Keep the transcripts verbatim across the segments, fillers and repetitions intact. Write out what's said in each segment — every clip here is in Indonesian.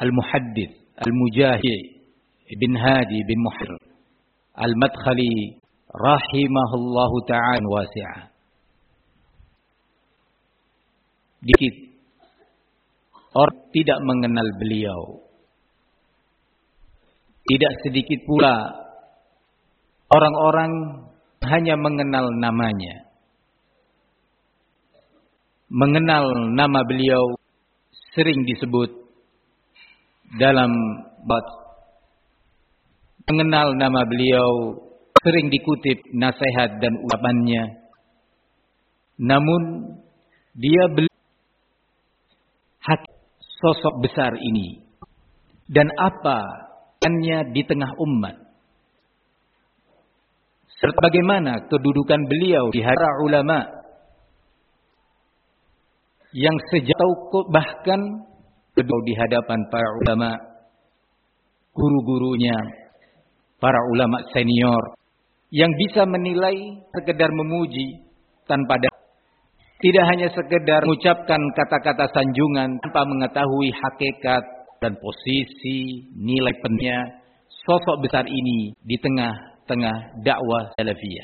Al-Muhaddits Al-Mujahid bin Hadi bin Muhir Al-Madkhali rahimahullahu ta'ala wasi'ah. Dikit orang tidak mengenal beliau. Tidak sedikit pula orang-orang hanya mengenal namanya. Mengenal nama beliau sering disebut dalam bab. Mengenal nama beliau sering dikutip nasihat dan ucapannya. Namun dia belum hak sosok besar ini dan apa perannya di tengah umat. Serta bagaimana kedudukan beliau di hadapan ulama yang sejauh bahkan kedua di hadapan para ulama, guru-gurunya, para ulama senior yang bisa menilai sekedar memuji tanpa dasar. Tidak hanya sekedar mengucapkan kata-kata sanjungan tanpa mengetahui hakikat dan posisi nilai pentingnya sosok besar ini di tengah-tengah dakwah salafiyah.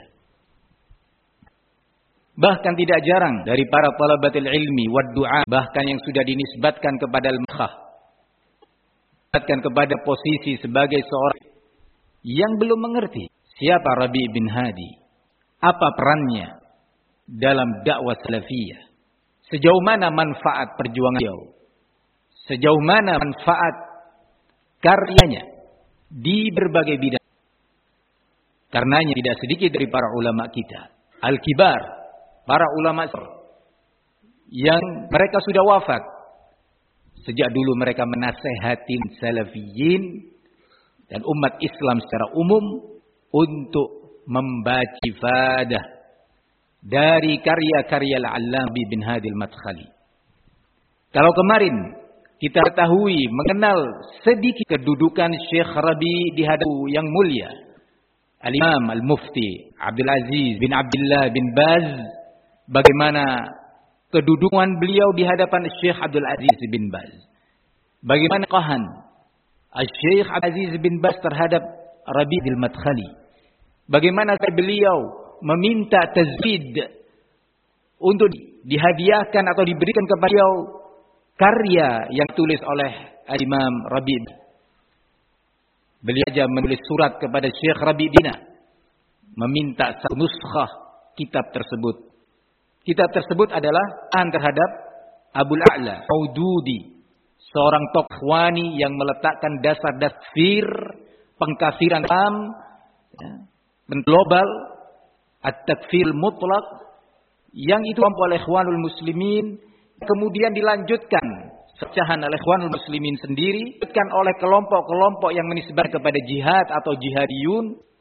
Bahkan tidak jarang dari para talabatul ilmi wad du'a, bahkan yang sudah dinisbatkan kepada al-makhah, dinisbatkan kepada posisi sebagai seorang yang belum mengerti siapa Rabi' bin Hadi, apa perannya dalam dakwah salafiyah, sejauh mana manfaat perjuangan beliau, sejauh mana manfaat karyanya di berbagai bidang. Karenanya tidak sedikit dari para ulama kita al-kibar, para ulama yang mereka sudah wafat, sejak dulu mereka menasehatin salafiyin dan umat Islam secara umum untuk membaca ifadah dari karya-karya Al-Allabi bin Hadi Al-Madkhali. Kalau kemarin kita ketahui mengenal sedikit kedudukan Syekh Rabi' di hadapan yang mulia Al-Imam Al-Mufti Abdul Aziz bin Abdullah bin Baz, bagaimana kedudukan beliau di hadapan Syekh Abdul Aziz bin Baz, bagaimana qahan Syekh Abdul Aziz bin Baz terhadap Rabi' Al-Madkhali, bagaimana beliau meminta tazwid untuk dihadiahkan atau diberikan kepada beliau karya yang tulis oleh Imam Rabi'. Beliau saja menulis surat kepada Syekh Rabi' Bina meminta satu nuskhah kitab tersebut. Kitab tersebut adalah an terhadap Abul A'la Maududi, seorang tokhwani yang meletakkan dasar-dasar pengkafiran Islam ya, global, at-takfir mutlak, yang itu dilakukan oleh Ikhwanul Muslimin, kemudian dilanjutkan pecahan oleh Ikhwanul Muslimin sendiri, dilanjutkan oleh kelompok-kelompok yang menisbahkan kepada jihad atau jihadiyun,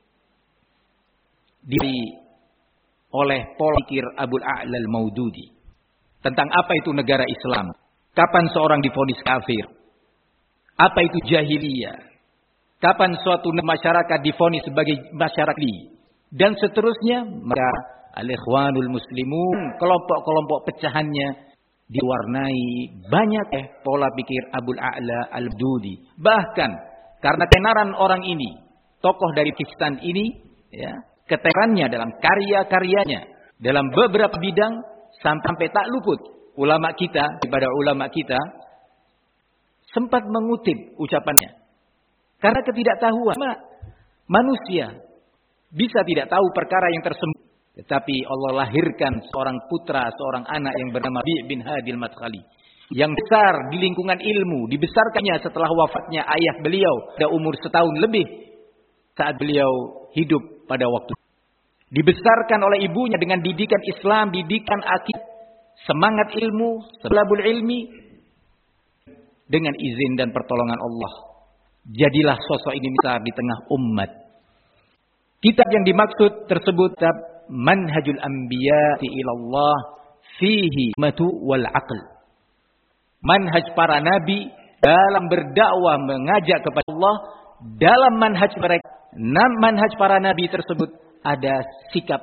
diri oleh pola pikir Abul A'la Al-Maududi tentang apa itu negara Islam, kapan seorang divonis kafir, apa itu jahiliyah, kapan suatu masyarakat divonis sebagai masyarakat li, dan seterusnya. Maka al-Ikhwanul Muslimun, kelompok-kelompok pecahannya diwarnai banyak eh pola pikir Abul A'la Al-Maududi. Bahkan karena ketenaran orang ini, tokoh dari Pakistan ini, ya, ketenarannya dalam karya-karyanya dalam beberapa bidang sampai tak luput ulama kita, kepada ulama kita sempat mengutip ucapannya. Karena ketidaktahuan manusia bisa tidak tahu perkara yang tersembunyi, tetapi Allah lahirkan seorang putra, seorang anak yang bernama Rabi' bin Hadi Al-Madkhali, yang besar di lingkungan ilmu, dibesarkannya setelah wafatnya ayah beliau pada umur setahun lebih saat beliau hidup pada waktu. Dibesarkan oleh ibunya dengan didikan Islam, didikan akidah, semangat ilmu, talabul ilmi, dengan izin dan pertolongan Allah. Jadilah sosok ini besar di tengah umat. Kitab yang dimaksud tersebut kitab Manhajul Anbiya ilallah fihi matu wal aql. Manhaj para nabi dalam berdakwah mengajak kepada Allah, dalam manhaj mereka, manhaj para nabi tersebut ada sikap